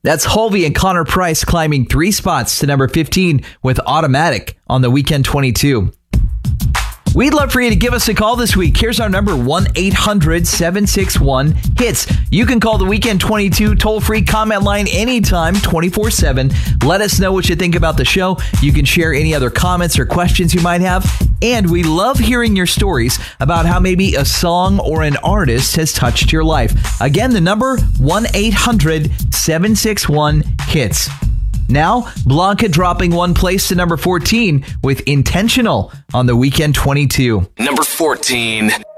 That's Hulvey and Connor Price climbing 3 spots to number 15 with Automatic on the Weekend 22. We'd love for you to give us a call this week. Here's our number, 1-800-761-HITS. You can call the Weekend 22 toll-free comment line anytime, 24/7. Let us know what you think about the show. You can share any other comments or questions you might have. And we love hearing your stories about how maybe a song or an artist has touched your life. Again, the number, 1-800-761-HITS. Now, Blanca dropping 1 place to number 14 with Intentional on the Weekend 22. Number 14.